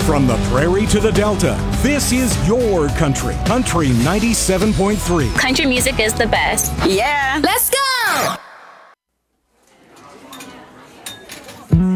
From the prairie to the Delta, this is your country. Country 97.3. Country music is the best. Yeah. Let's go!